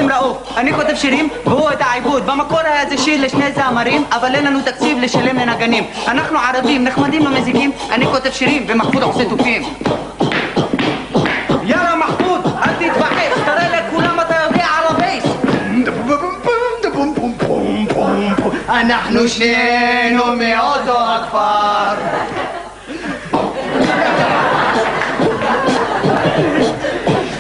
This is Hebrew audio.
קוראים ראוף, אני כותב שירים והוא את העיבוד. במקור היה זה שיר לשני זמרים, אבל אין לנו תקציב לשלם לנגנים. אנחנו ערבים, נחמדים, לא מזיקים, אני כותב שירים ומחפוד עושה תופים. יאללה מחפוד, אל תתבחש, תראה לכולם אתה יודע ערבית. אנחנו שנינו מאותו הכפר.